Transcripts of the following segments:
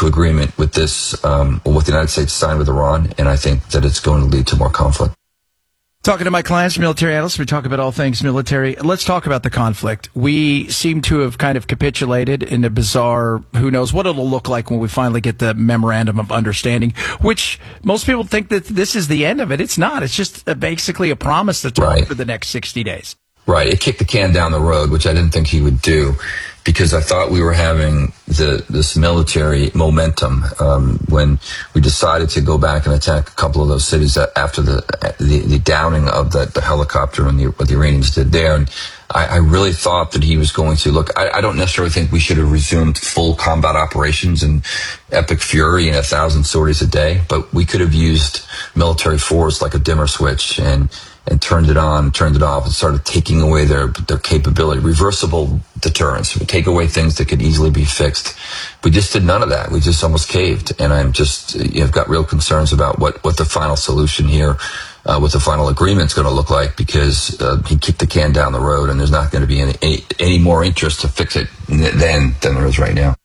to agreement with this, what the United States signed with Iran, and I think that it's going to lead to more conflict. Talking to Mike Lyons, military analyst, we talk about all things military. Let's talk about the conflict. We seem to have kind of capitulated in a bizarre, who knows what it'll look like when we finally get the memorandum of understanding, which most people think that this is the end of it. It's not. It's just basically a promise to talk for the next 60 days. Right. It kicked the can down the road, which I didn't think he would do, because I thought we were having this military momentum when we decided to go back and attack a couple of those cities after the downing of the helicopter and what the Iranians did there. And I really thought that he was going to look. I don't necessarily think we should have resumed full combat operations and epic fury and 1,000 sorties a day, but we could have used military force like a dimmer switch and turned it on, turned it off, and started taking away their capability. Reversible deterrence. We take away things that could easily be fixed. We just did none of that. We just almost caved. And I'm just, I've got real concerns about what the final solution here, what the final agreement's going to look like, because he kicked the can down the road, and there's not going to be any more interest to fix it than there is right now.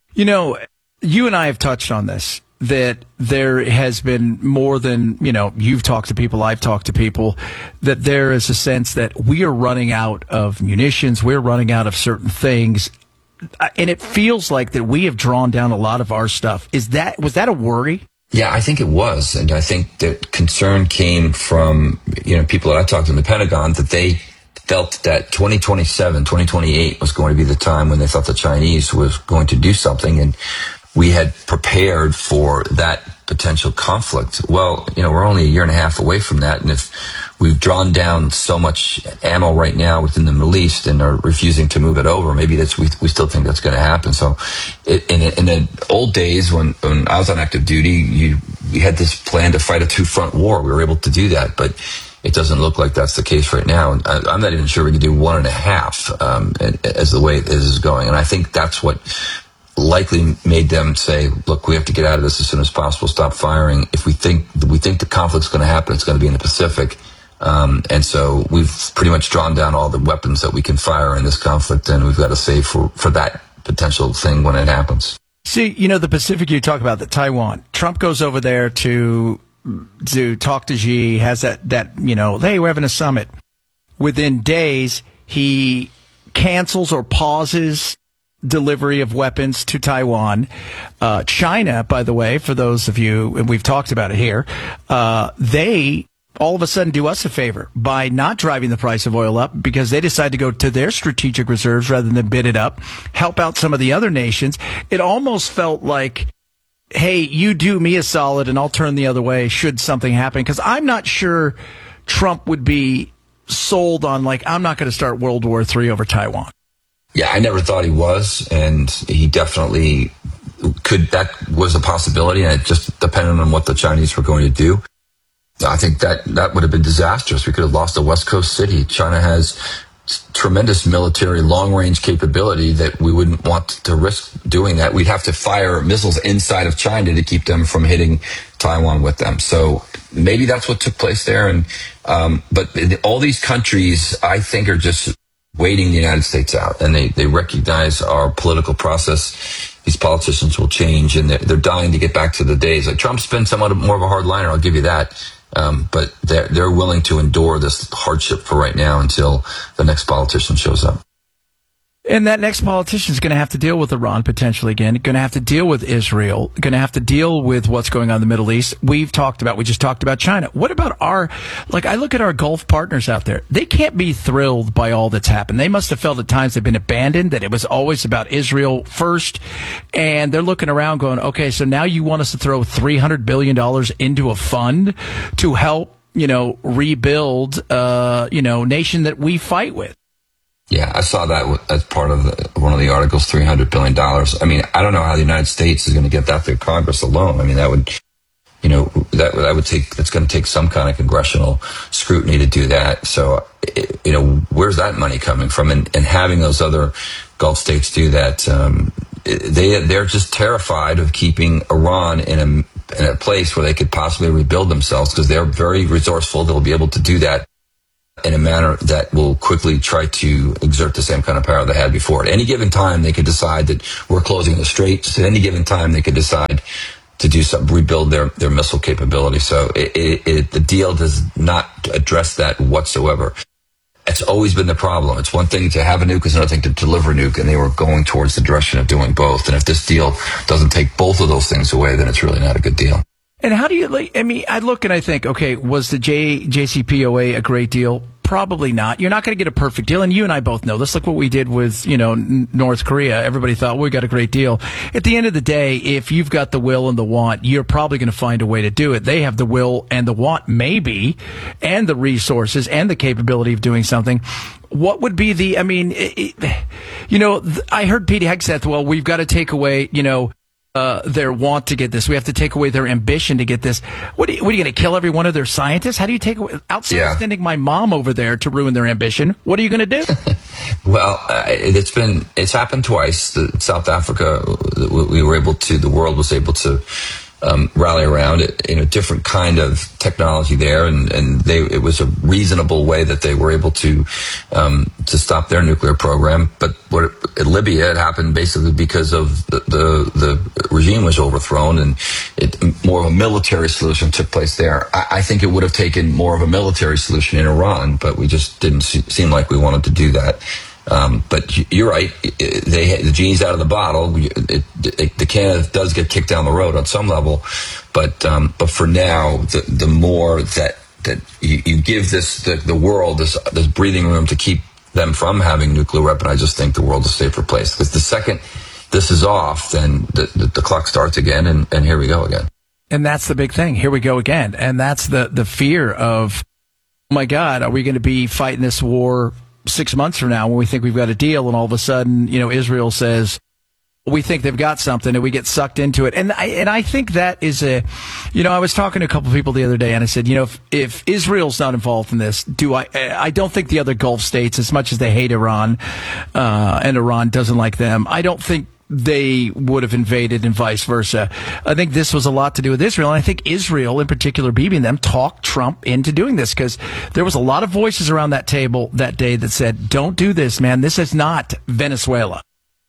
You and I have touched on this, that there has been more than, you've talked to people, I've talked to people, that there is a sense that we are running out of munitions, we're running out of certain things, and it feels like that we have drawn down a lot of our stuff. Was that a worry? Yeah, I think it was, and I think that concern came from, people that I talked to in the Pentagon, that they felt that 2027, 2028 was going to be the time when they thought the Chinese was going to do something, and we had prepared for that potential conflict. Well, we're only a year and a half away from that, and if we've drawn down so much ammo right now within the Middle East and are refusing to move it over, maybe we still think that's going to happen. So, in the old days when I was on active duty, we had this plan to fight a two-front war. We were able to do that, but it doesn't look like that's the case right now. And I'm not even sure we can do 1.5 as the way it is going. And I think that's what likely made them say, look, we have to get out of this as soon as possible, stop firing. If we think the conflict's going to happen, it's going to be in the Pacific. And so we've pretty much drawn down all the weapons that we can fire in this conflict, and we've got to save for that potential thing when it happens. See, the Pacific you talk about, the Taiwan. Trump goes over there to talk to Xi, has that hey, we're having a summit. Within days, he cancels or pauses delivery of weapons to Taiwan. China, by the way, for those of you, and we've talked about it here, they all of a sudden do us a favor by not driving the price of oil up, because they decide to go to their strategic reserves rather than bid it up, help out some of the other nations. It almost felt like, hey, you do me a solid and I'll turn the other way should something happen, because I'm not sure Trump would be sold on, I'm not going to start World War III over Taiwan. Yeah, I never thought he was, and he definitely could. That was a possibility, and it just depended on what the Chinese were going to do. I think that would have been disastrous. We could have lost a West Coast city. China has tremendous military long-range capability that we wouldn't want to risk doing that. We'd have to fire missiles inside of China to keep them from hitting Taiwan with them. So maybe that's what took place there. And but all these countries, I think, are just waiting the United States out, and they recognize our political process. These politicians will change, and they're dying to get back to the days. Like Trump's been somewhat more of a hardliner, I'll give you that. But they're willing to endure this hardship for right now until the next politician shows up. And that next politician is going to have to deal with Iran potentially again, going to have to deal with Israel, going to have to deal with what's going on in the Middle East. We just talked about China. What about I look at our Gulf partners out there. They can't be thrilled by all that's happened. They must have felt at times they've been abandoned, that it was always about Israel first. And they're looking around going, okay, so now you want us to throw $300 billion into a fund to help, rebuild, nation that we fight with. Yeah, I saw that as part of one of the articles, $300 billion. I mean, I don't know how the United States is going to get that through Congress alone. I mean, that would, that's going to take some kind of congressional scrutiny to do that. So, where's that money coming from? And having those other Gulf states do that, they're just terrified of keeping Iran in a place where they could possibly rebuild themselves, because they're very resourceful. They'll be able to do that in a manner that will quickly try to exert the same kind of power they had before. At any given time, they could decide that we're closing the straits. At any given time, they could decide to do something, rebuild their missile capability. So the deal does not address that whatsoever. It's always been the problem. It's one thing to have a nuke, it's another thing to deliver a nuke, and they were going towards the direction of doing both. And if this deal doesn't take both of those things away, then it's really not a good deal. And how do you, I look and I think, okay, was the JCPOA a great deal? Probably not. You're not going to get a perfect deal. And you and I both know this. Look what we did with, North Korea. Everybody thought we got a great deal. At the end of the day, if you've got the will and the want, you're probably going to find a way to do it. They have the will and the want, maybe, and the resources and the capability of doing something. What would be I heard Pete Hegseth, well, we've got to take away, their want to get this. We have to take away their ambition to get this. What are you going to kill every one of their scientists? How do you take away, outside sending my mom over there to ruin their ambition? What are you going to do? Well, it's happened twice. South Africa, the world was able to rally around it in a different kind of technology there, and it was a reasonable way that they were able to stop their nuclear program. But at Libya, it happened basically because of the regime was overthrown, and more of a military solution took place there. I think it would have taken more of a military solution in Iran, but we just didn't seem like we wanted to do that. But you're right. The genie's out of the bottle. The can does get kicked down the road on some level, but for now, the more that you give the world this breathing room to keep them from having nuclear weapon, I just think the world is a safer place. Because the second this is off, then the clock starts again, and here we go again. And that's the big thing. Here we go again, and that's the fear of, oh my God, are we going to be fighting this war 6 months from now when we think we've got a deal, and all of a sudden, Israel says we think they've got something, and we get sucked into it. And I think that is I was talking to a couple of people the other day, and I said, if Israel's not involved in this, I don't think the other Gulf states, as much as they hate Iran, and Iran doesn't like them, I don't think they would have invaded and vice versa. I think this was a lot to do with Israel. And I think Israel, in particular, Bibi and them, talked Trump into doing this, because there was a lot of voices around that table that day that said, don't do this, man. This is not Venezuela.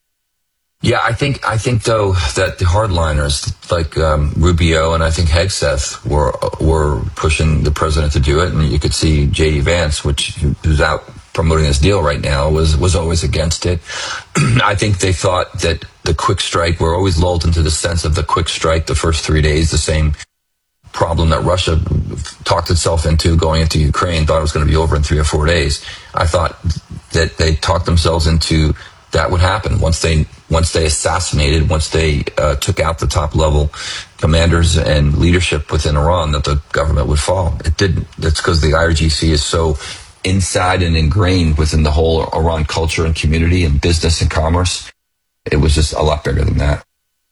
Yeah, I think though that the hardliners like Rubio and I think Hegseth were pushing the president to do it, and you could see J.D. Vance, who's out promoting this deal right now, was always against it. I think they thought that the quick strike, we're always lulled into the sense of the quick strike the first 3 days, the same problem that Russia talked itself into going into Ukraine, thought it was going to be over in 3 or 4 days. I thought that they talked themselves into that would happen once they assassinated, once they took out the top level commanders and leadership within Iran, that the government would fall. It didn't. That's because the IRGC is so inside and ingrained within the whole Iran culture and community and business and commerce. It was just a lot bigger than that.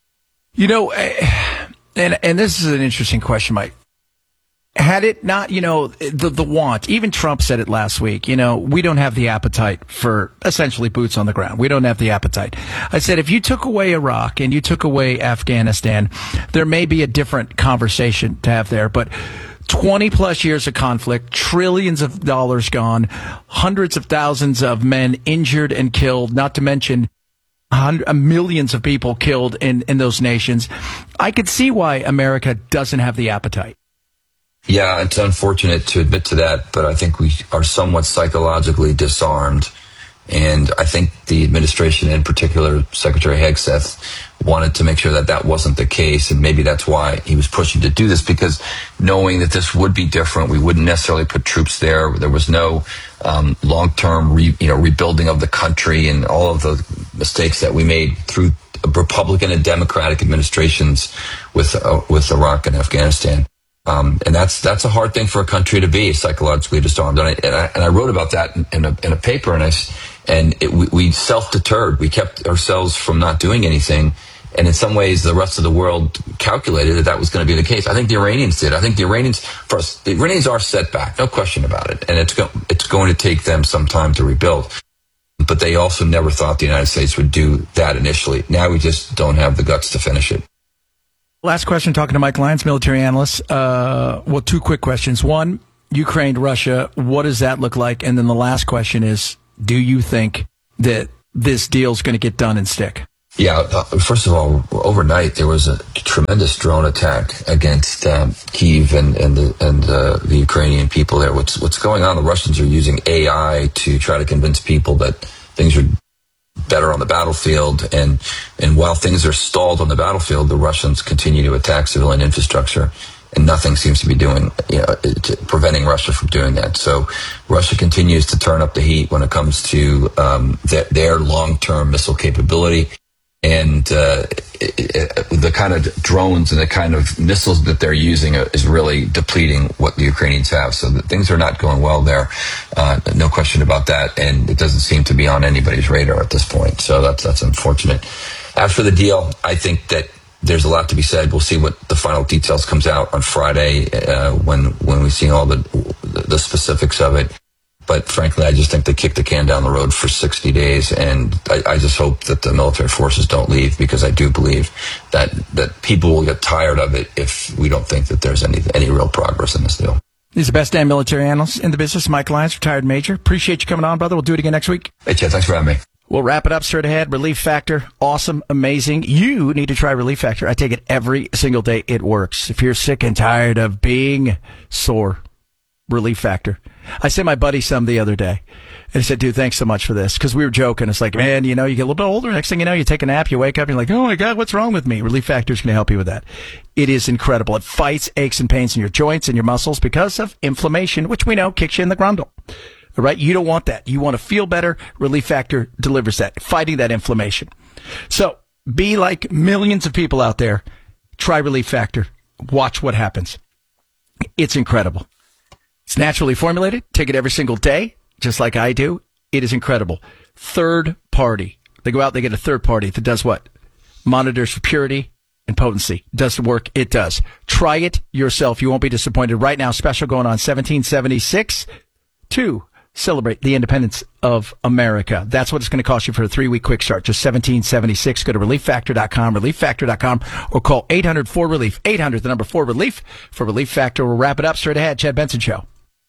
And this is an interesting question, Mike. Had it not, the want, even Trump said it last week, we don't have the appetite for essentially boots on the ground. We don't have the appetite. I said, if you took away Iraq and you took away Afghanistan, there may be a different conversation to have there, but 20 plus years of conflict, trillions of dollars gone, hundreds of thousands of men injured and killed, not to mention millions of people killed in those nations. I could see why America doesn't have the appetite. Yeah, it's unfortunate to admit to that, but I think we are somewhat psychologically disarmed. And I think the administration, in particular, Secretary Hegseth, wanted to make sure that that wasn't the case. And maybe that's why he was pushing to do this, because knowing that this would be different, we wouldn't necessarily put troops there. There was no long-term rebuilding of the country, and all of the mistakes that we made through Republican and Democratic administrations with Iraq and Afghanistan. And that's a hard thing for a country to be, psychologically disarmed. And I wrote about that in a paper, and we self-deterred. We kept ourselves from not doing anything. And in some ways, the rest of the world calculated that was going to be the case. I think the Iranians did. I think the Iranians are set back, no question about it. And it's going to take them some time to rebuild. But they also never thought the United States would do that initially. Now we just don't have the guts to finish it. Last question, talking to Mike Lyons, military analyst. Two quick questions. One, Ukraine, Russia, what does that look like? And then the last question is, do you think that this deal is going to get done and stick? Yeah, first of all, overnight there was a tremendous drone attack against Kyiv and the Ukrainian people there. What's going on? The Russians are using AI to try to convince people that things are better on the battlefield, and while things are stalled on the battlefield, the Russians continue to attack civilian infrastructure, and nothing seems to be preventing Russia from doing that. So Russia continues to turn up the heat when it comes to their long-term missile capability. And the kind of drones and the kind of missiles that they're using is really depleting what the Ukrainians have. So things are not going well there. No question about that. And it doesn't seem to be on anybody's radar at this point. So that's unfortunate. As for the deal, I think that there's a lot to be said. We'll see what the final details comes out on Friday when we see all the specifics of it. But frankly, I just think they kicked the can down the road for 60 days. And I just hope that the military forces don't leave, because I do believe that people will get tired of it if we don't think that there's any real progress in this deal. He's the best damn military analyst in the business, Mike Lyons, retired major. Appreciate you coming on, brother. We'll do it again next week. Hey, Chad, thanks for having me. We'll wrap it up straight ahead. Relief Factor, awesome, amazing. You need to try Relief Factor. I take it every single day. It works. If you're sick and tired of being sore, Relief Factor. I sent my buddy some the other day, and he said, dude, thanks so much for this, because we were joking. It's like, man, you get a little bit older. Next thing you know, you take a nap, you wake up, and you're like, oh, my God, what's wrong with me? Relief Factor is going to help you with that. It is incredible. It fights aches and pains in your joints and your muscles because of inflammation, which we know kicks you in the grundle. All right? You don't want that. You want to feel better. Relief Factor delivers that, fighting that inflammation. So be like millions of people out there. Try Relief Factor. Watch what happens. It's incredible. It's naturally formulated. Take it every single day, just like I do. It is incredible. Third party. They go out, they get a third party that does what? Monitors for purity and potency. Does the work? It does. Try it yourself. You won't be disappointed. Right now, special going on 1776 to celebrate the independence of America. That's what it's going to cost you for a 3-week quick start. Just $17.76. Go to relieffactor.com, relieffactor.com, or call 800-4RELIEF. 800, the number 4RELIEF for Relief Factor. We'll wrap it up straight ahead. Chad Benson Show.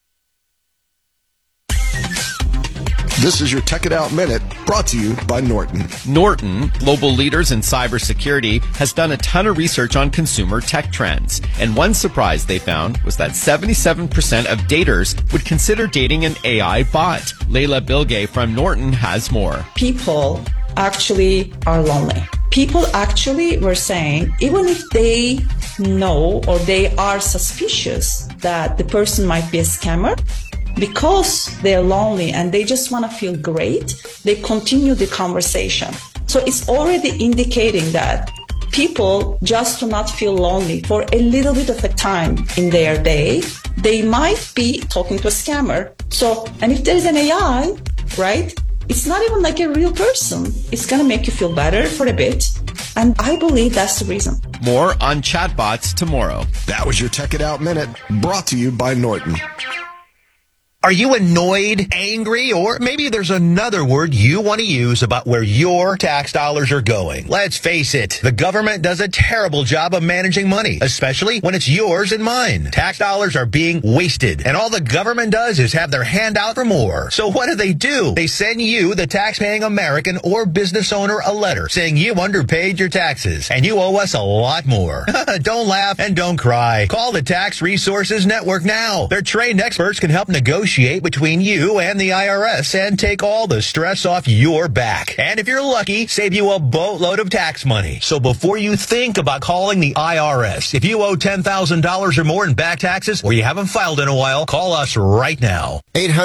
This is your Tech It Out Minute, brought to you by Norton. Norton, global leaders in cybersecurity, has done a ton of research on consumer tech trends. And one surprise they found was that 77% of daters would consider dating an AI bot. Layla Bilge from Norton has more. People actually are lonely. People actually were saying, even if they know or they are suspicious that the person might be a scammer, because they're lonely and they just want to feel great, they continue the conversation. So it's already indicating that people, just to not feel lonely for a little bit of a time in their day, they might be talking to a scammer. So, and if there's an AI, right, it's not even like a real person. It's going to make you feel better for a bit. And I believe that's the reason. More on chatbots tomorrow. That was your Tech It Out Minute, brought to you by Norton. Are you annoyed, angry, or maybe there's another word you want to use about where your tax dollars are going? Let's face it, the government does a terrible job of managing money, especially when it's yours and mine. Tax dollars are being wasted, and all the government does is have their hand out for more. So what do? They send you, the tax-paying American or business owner, a letter saying you underpaid your taxes, and you owe us a lot more. Don't laugh and don't cry. Call the Tax Resources Network now. Their trained experts can help negotiate between you and the IRS and take all the stress off your back. And if you're lucky, save you a boatload of tax money. So before you think about calling the IRS, if you owe $10,000 or more in back taxes or you haven't filed in a while, call us right now.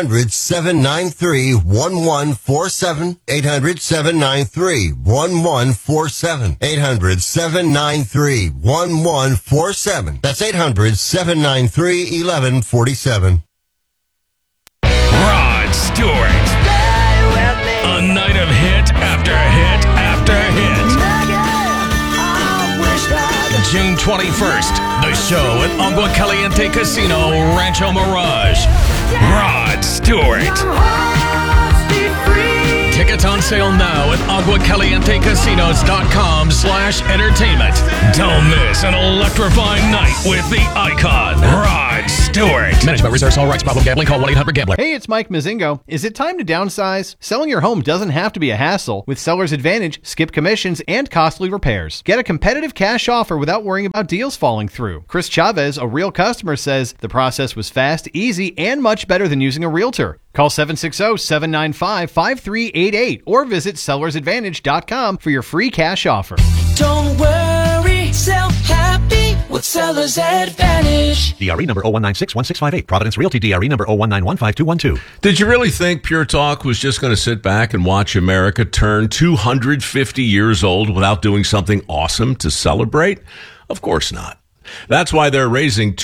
800-793-1147. 800-793-1147. 800-793-1147. That's 800-793-1147. Rod Stewart. A night of hit after hit after hit. June 21st, the show at Agua Caliente Casino, Rancho Mirage. Rod Stewart. Tickets on sale now at aguacalientecasinos.com/entertainment. Don't miss an electrifying night with the icon, Rod Stewart. Management reserves all rights. Problem gambling. Call 1-800-GAMBLER. Hey, it's Mike Mazingo. Is it time to downsize? Selling your home doesn't have to be a hassle. With Seller's Advantage, skip commissions and costly repairs. Get a competitive cash offer without worrying about deals falling through. Chris Chavez, a real customer, says the process was fast, easy, and much better than using a realtor. Call 760-795-5388 or visit sellersadvantage.com for your free cash offer. Don't worry, sell happy with Seller's Advantage. DRE number 01961658. Providence Realty DRE number 019152212. Did you really think Pure Talk was just going to sit back and watch America turn 250 years old without doing something awesome to celebrate? Of course not. That's why they're raising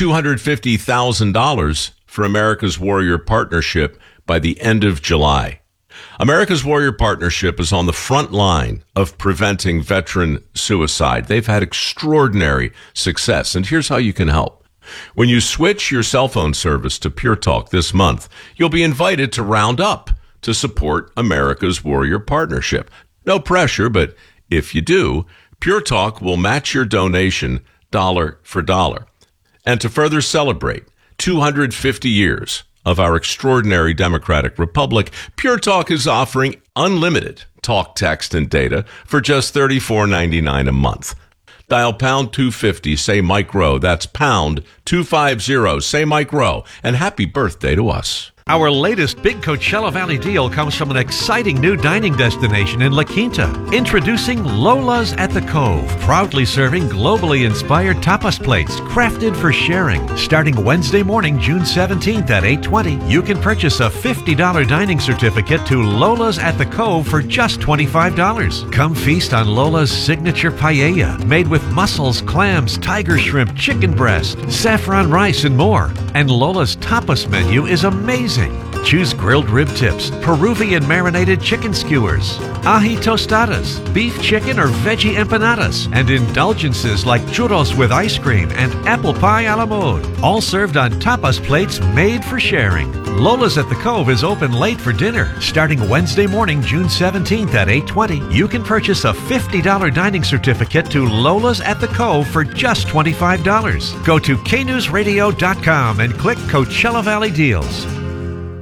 $250,000 for America's Warrior Partnership by the end of July. America's Warrior Partnership is on the front line of preventing veteran suicide. They've had extraordinary success, and here's how you can help. When you switch your cell phone service to Pure Talk this month, you'll be invited to round up to support America's Warrior Partnership. No pressure, but if you do, Pure Talk will match your donation dollar for dollar. And to further celebrate 250 years of our extraordinary democratic republic, Pure Talk is offering unlimited talk, text, and data for just $34.99 a month. Dial pound 250, say Mike Rowe. That's pound 250, say Mike Rowe. And happy birthday to us. Our latest big Coachella Valley deal comes from an exciting new dining destination in La Quinta. Introducing Lola's at the Cove, proudly serving globally inspired tapas plates crafted for sharing. Starting Wednesday morning, June 17th at 8:20, you can purchase a $50 dining certificate to Lola's at the Cove for just $25. Come feast on Lola's signature paella, made with mussels, clams, tiger shrimp, chicken breast, saffron rice, and more. And Lola's tapas menu is amazing. Choose grilled rib tips, Peruvian marinated chicken skewers, ají tostadas, beef, chicken, or veggie empanadas, and indulgences like churros with ice cream and apple pie a la mode. All served on tapas plates made for sharing. Lola's at the Cove is open late for dinner. Starting Wednesday morning, June 17th at 8:20, you can purchase a $50 dining certificate to Lola's at the Cove for just $25. Go to knewsradio.com and click Coachella Valley Deals.